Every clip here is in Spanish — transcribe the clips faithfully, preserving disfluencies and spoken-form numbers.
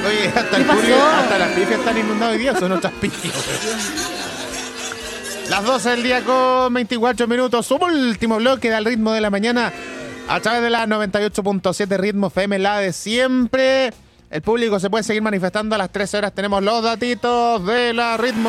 Oye, hasta el Julio, hasta las pifias están inundadas hoy día, son otras pifias. Las doce del día con veinticuatro minutos, su último bloque del ritmo de la mañana a través de la noventa y ocho punto siete Ritmo F M, la de siempre. El público se puede seguir manifestando a las trece horas. Tenemos los datitos de la Ritmo.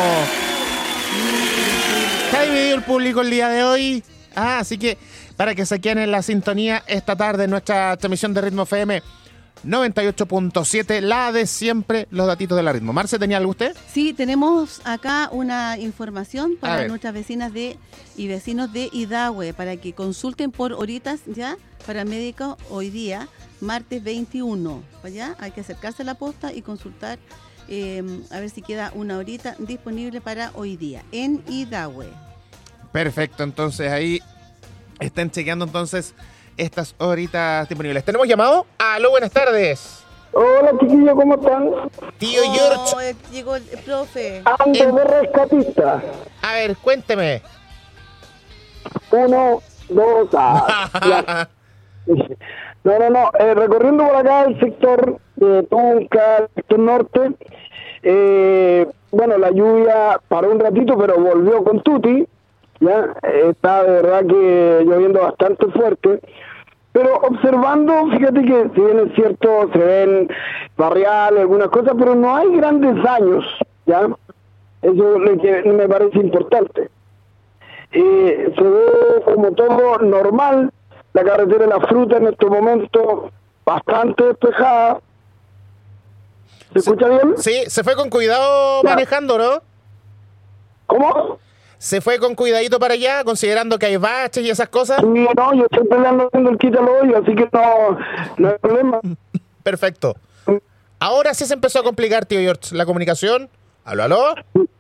Está dividido el público el día de hoy. Ah, así que para que se queden en la sintonía esta tarde en nuestra transmisión de Ritmo F M noventa y ocho punto siete, la de siempre, los datitos de la Ritmo. Marce, ¿tenía algo usted? Sí, tenemos acá una información para nuestras vecinas de y vecinos de Idahue, para que consulten por horitas ya para médicos hoy día, martes veintiuno. ¿Ya? Hay que acercarse a la posta y consultar eh, a ver si queda una horita disponible para hoy día en Idahue. Perfecto, entonces ahí están chequeando entonces estas horitas disponibles. ¿Tenemos llamado? Aló, buenas tardes. Hola, chiquillos, ¿cómo están? Tío oh, George. Llegó el profe. Ando en... de rescatista. A ver, cuénteme. Uno, dos, ah, No, no, no. Eh, recorriendo por acá el sector de Tunca, el sector norte, eh, bueno, la lluvia paró un ratito, pero volvió con tutti. Ya, está de verdad que lloviendo bastante fuerte, pero observando, fíjate que si bien es cierto, se ven barriales, algunas cosas, pero no hay grandes daños, ya, eso es lo que me parece importante. Eh, se ve como todo normal, la carretera de la Fruta en este momento bastante despejada. ¿Se sí, escucha bien? Sí, se fue con cuidado ya. Manejando, ¿no? ¿Cómo? ¿Se fue con cuidadito para allá, considerando que hay baches y esas cosas? Sí, no, yo estoy peleando haciendo el quítalo hoy, así que no, no hay problema. Perfecto. Ahora sí se empezó a complicar, tío George, la comunicación. ¿Aló, aló?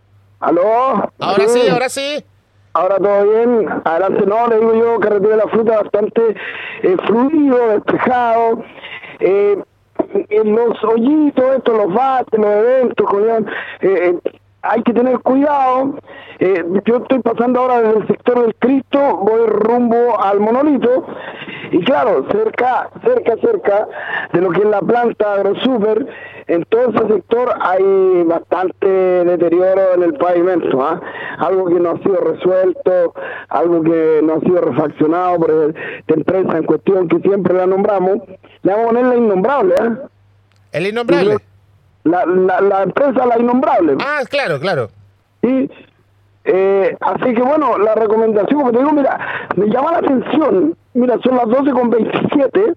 ¿Aló? Ahora sí, sí ahora sí. Ahora todo bien. Adelante, no, le digo yo, carretera de la Fruta bastante eh, fluido, despejado. Eh, en los hoyitos, estos, los baches, los eventos, eh, eh, hay que tener cuidado. Eh, yo estoy pasando ahora desde el sector del Cristo, voy rumbo al Monolito, y claro, cerca, cerca, cerca de lo que es la planta AgroSuper, en todo ese sector hay bastante deterioro en el pavimento, ¿eh? Algo que no ha sido resuelto, algo que no ha sido refaccionado por esta empresa en cuestión que siempre la nombramos. Le vamos a poner la innombrable, ¿eh? ¿El innombrable? La, la, la empresa La Innombrable. Ah, claro, claro. Sí. Eh, así que bueno, la recomendación, como te digo, mira, me llama la atención, mira, son las doce con veintisiete,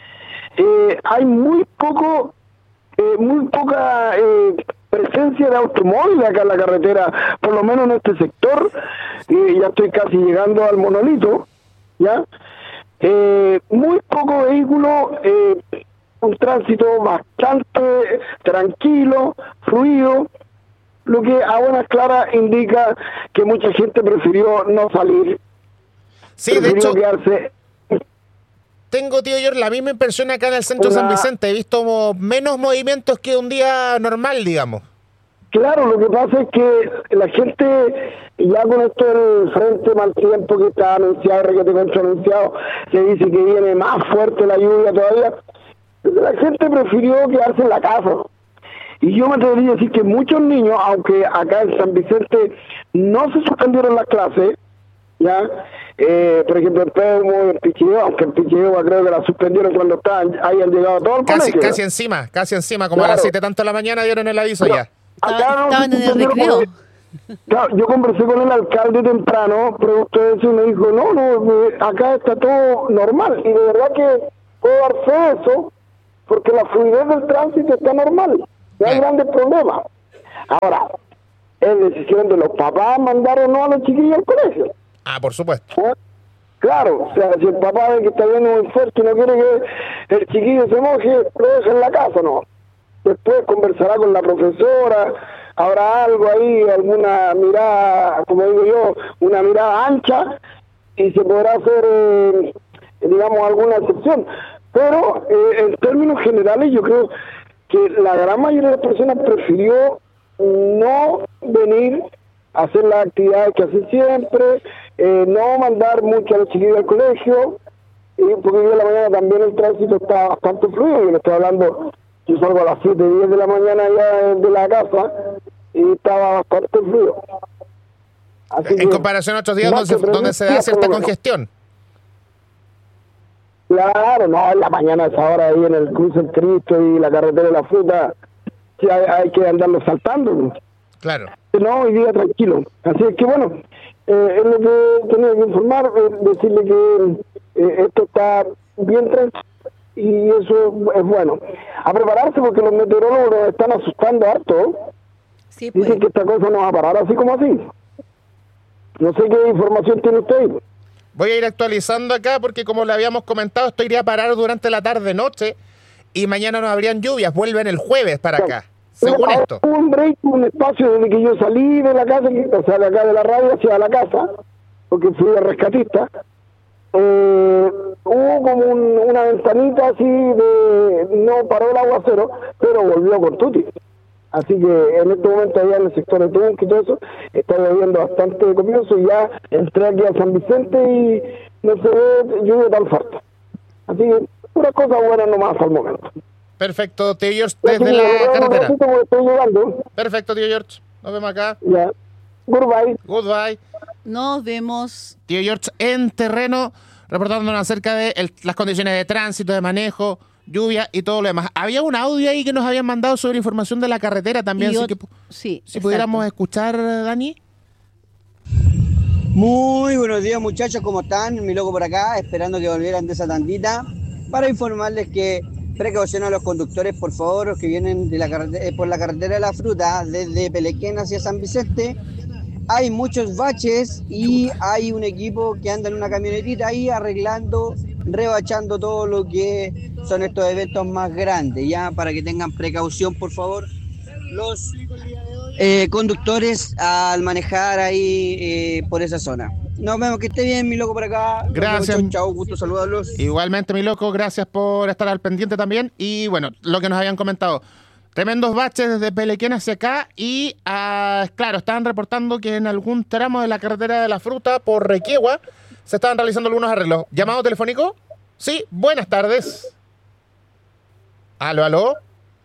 eh, hay muy poco, eh, muy poca eh, presencia de automóviles acá en la carretera, por lo menos en este sector, eh, ya estoy casi llegando al Monolito, ¿ya? Eh, muy poco vehículo, eh, un tránsito bastante tranquilo, fluido, lo que a buenas claras indica que mucha gente prefirió no salir. Sí, de hecho, quedarse. Tengo, tío George, la misma impresión acá en el centro de San Vicente. He visto menos movimientos que un día normal, digamos. Claro, lo que pasa es que la gente, ya con esto del frente mal tiempo que está anunciado, requete contra anunciado, se dice que viene más fuerte la lluvia todavía, la gente prefirió quedarse en la casa. Y yo me atrevería a decir que muchos niños, aunque acá en San Vicente no se suspendieron las clases, ya, eh, por ejemplo, en Peumo, en Pichillo, aunque en Pichillo creo que la suspendieron cuando estaban, hayan llegado todos el casi, colegio. Casi encima, casi encima, como claro. A las siete tanto de la mañana dieron el aviso. Pero ya. Acá no estaban en el recreo. Porque, claro, yo conversé con el alcalde temprano, producto de eso, y me dijo, no, no, acá está todo normal. Y de verdad que puedo dar fe de eso, porque la fluidez del tránsito está normal. No hay grandes problemas. Ahora, es decisión de los papás mandar o no a los chiquillos al colegio. Ah, por supuesto. ¿Eh? Claro, o sea, si el papá ve que está viendo muy fuerte y no quiere que el chiquillo se moje, lo deja en la casa, ¿no? Después conversará con la profesora, habrá algo ahí, alguna mirada, como digo yo, una mirada ancha, y se podrá hacer, eh, digamos, alguna excepción. Pero, eh, en términos generales, yo creo que la gran mayoría de las personas prefirió no venir a hacer las actividades que hacen siempre, eh, no mandar mucho a los chiquillos al colegio, y porque hoy en la mañana también el tránsito está bastante fluido, y le estoy hablando que yo salgo a las siete, diez de la mañana ya de la casa y estaba bastante frío. Así en que, comparación a otros días donde, se, donde se da cierta congestión. Claro, no, en la mañana a esa hora ahí en el cruce del Cristo y la carretera de la Fruta, sí hay, hay que andarlo saltando. Claro. No, hoy día tranquilo. Así es que bueno, eh, es lo que tenía que informar, eh, decirle que eh, esto está bien tranquilo y eso es bueno. A prepararse porque los meteorólogos nos están asustando harto. Sí, pues. Dicen que esta cosa no va a parar así como así. No sé qué información tiene usted. Voy a ir actualizando acá porque como le habíamos comentado, esto iría a parar durante la tarde-noche y mañana no habrían lluvias, vuelven el jueves para acá, según Hubo esto. un break, un espacio desde que yo salí de la casa, o sea, de acá de la radio hacia la casa, porque fui de rescatista. Eh, hubo como un, una ventanita así de, no paró el aguacero, pero volvió con tutti. Así que en este momento allá en el sector de Tunque y todo eso, está lloviendo bastante copioso y ya entré aquí a San Vicente y no se ve lluvia tan fuerte. Así que una cosa buena nomás al momento. Perfecto, tío George, desde la carretera. Estoy llegando. Perfecto, tío George, nos vemos acá. Ya, goodbye. Goodbye. Nos vemos. Tío George en terreno, reportándonos acerca de el, las condiciones de tránsito, de manejo, lluvia y todo lo demás. Había un audio ahí que nos habían mandado sobre información de la carretera también. Así que, sí, si pudiéramos escuchar, Dani. Muy buenos días, muchachos, ¿cómo están? Mi loco por acá, esperando que volvieran de esa tandita para informarles que precaución a los conductores, por favor, los que vienen de la carretera, por la carretera de la Fruta desde Pelequén hacia San Vicente. Hay muchos baches y hay un equipo que anda en una camionetita ahí arreglando, rebachando todo lo que son estos eventos más grandes, ya para que tengan precaución, por favor, los eh, conductores al manejar ahí eh, por esa zona. Nos vemos, que esté bien, mi loco, por acá. Gracias. Chao, chao, gusto saludarlos. Igualmente, mi loco, gracias por estar al pendiente también. Y bueno, lo que nos habían comentado. Tremendos baches desde Pelequén hacia acá y, ah, claro, estaban reportando que en algún tramo de la carretera de la Fruta por Requegua se estaban realizando algunos arreglos. ¿Llamado telefónico? Sí, buenas tardes. ¿Aló, aló?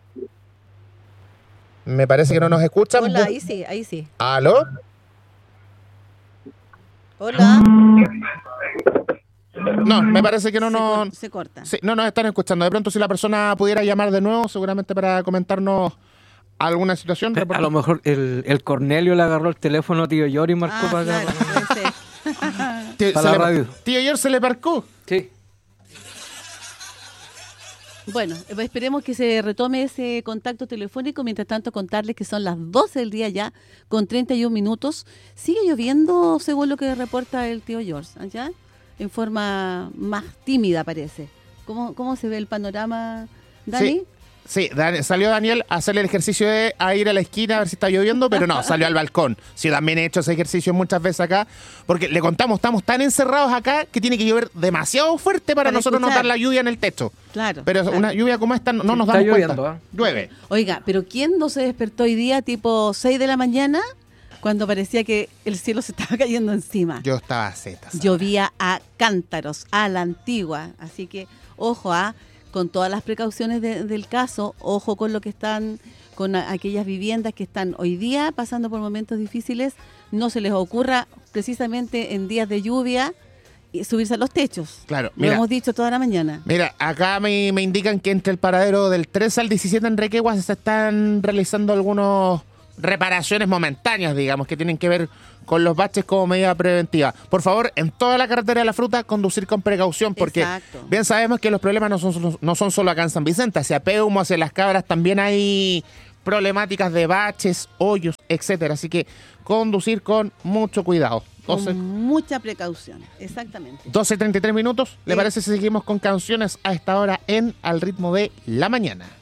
Me parece que no nos escuchan. Hola, ahí sí, ahí sí. ¿Aló? Hola. No, me parece que no se nos... Cor- se corta. Sí, no nos están escuchando. De pronto, si la persona pudiera llamar de nuevo, seguramente para comentarnos alguna situación. A reportar. lo mejor el, el Cornelio le agarró el teléfono a tío Yori y marcó Ah, para acá. claro, puede ser. Tío, para se la le- radio. Tío George se le parcó. Sí. Bueno, pues esperemos que se retome ese contacto telefónico. Mientras tanto, contarles que son las doce del día ya, con treinta y un minutos. Sigue lloviendo, según lo que reporta el tío George, allá, en forma más tímida, parece. ¿Cómo, cómo se ve el panorama, Dani? Sí. Sí, Dan- salió Daniel a hacer el ejercicio de a ir a la esquina a ver si está lloviendo, pero no, salió al balcón. Sí, también he hecho ese ejercicio muchas veces acá, porque le contamos, estamos tan encerrados acá que tiene que llover demasiado fuerte para, Para nosotros escuchar. notar la lluvia en el techo. Claro. Pero claro. una lluvia como esta no, no Sí, nos está damos lloviendo, cuenta. ¿eh? Llueve. Oiga, pero ¿quién no se despertó hoy día tipo seis de la mañana cuando parecía que el cielo se estaba cayendo encima? Yo estaba zeta. Llovía a cántaros, a la antigua. Así que, ojo, a con todas las precauciones de- del caso, ojo con lo que están, con a- aquellas viviendas que están hoy día pasando por momentos difíciles, no se les ocurra precisamente en días de lluvia y subirse a los techos. Claro, Lo mira. hemos dicho toda la mañana. Mira, acá me, me indican que entre el paradero del trece al diecisiete en Requegua se están realizando algunos reparaciones momentáneas, digamos, que tienen que ver con los baches como medida preventiva. Por favor, en toda la carretera de la Fruta, conducir con precaución, porque Exacto. bien sabemos que los problemas no son, solo- no son solo acá en San Vicente, hacia Peumo, hacia Las Cabras, también hay problemáticas de baches, hoyos, etcétera. Así que conducir con mucho cuidado. doce, Con mucha precaución, exactamente. doce treinta y tres minutos. ¿Le Sí. parece si seguimos con canciones a esta hora en Al Ritmo de la Mañana?